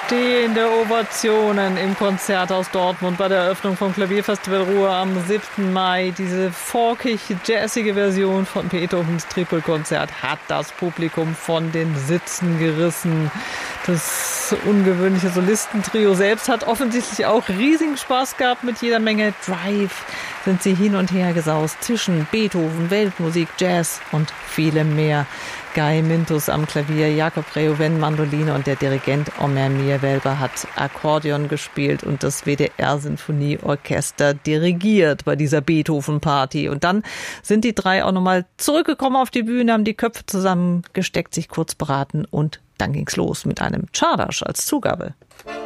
stehende Ovationen im Konzerthaus Dortmund bei der Eröffnung vom Klavierfestival Ruhr am 7. Mai. Diese folkig-jazzige Version von Beethovens Tripelkonzert hat das Publikum von den Sitzen gerissen. Das ungewöhnliche Solistentrio selbst hat offensichtlich auch riesigen Spaß gehabt mit jeder Menge Drive. Sind sie hin und her gesaust zwischen Beethoven, Weltmusik, Jazz und vielem mehr. Guy Mintus am Klavier, Jakob Reuven Mandoline und der Dirigent Omer Mierwelber hat Akkordeon gespielt und das WDR-Sinfonieorchester dirigiert bei dieser Beethoven-Party. Und dann sind die drei auch nochmal zurückgekommen auf die Bühne, haben die Köpfe zusammengesteckt, sich kurz beraten und dann ging's los mit einem Czardas als Zugabe.